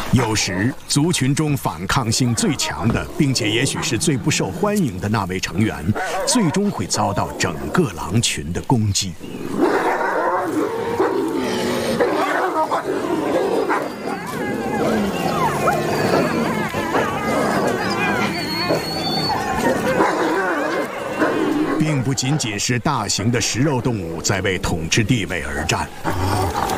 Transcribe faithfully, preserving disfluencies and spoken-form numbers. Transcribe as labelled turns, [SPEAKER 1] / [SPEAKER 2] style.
[SPEAKER 1] 有时，族群中反抗性最强的，并且也许是最不受欢迎的那位成员，最终会遭到整个狼群的攻击。并不仅仅是大型的食肉动物在为统治地位而战。